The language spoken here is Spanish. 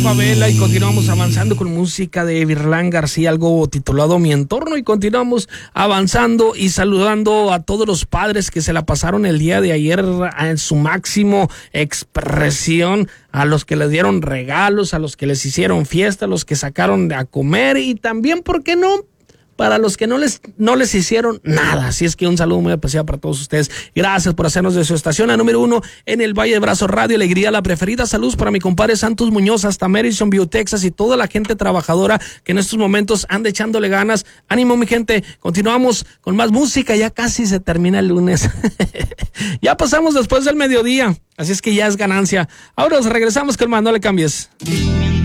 Favela, y continuamos avanzando con música de Virlán García, algo titulado Mi Entorno, y continuamos avanzando y saludando a todos los padres que se la pasaron el día de ayer en su máximo expresión, a los que les dieron regalos, a los que les hicieron fiesta, a los que sacaron a comer, y también, ¿por qué no?, para los que no les hicieron nada. Así es que un saludo muy especial para todos ustedes. Gracias por hacernos de su estación a número 1 en el Valle de Brazos Radio Alegría, la preferida. Saludos para mi compadre Santos Muñoz hasta Madison View, Texas, y toda la gente trabajadora que en estos momentos anda echándole ganas. Ánimo, mi gente. Continuamos con más música. Ya casi se termina el lunes. Ya pasamos después del mediodía. Así es que ya es ganancia. Ahora regresamos con más. No le cambies.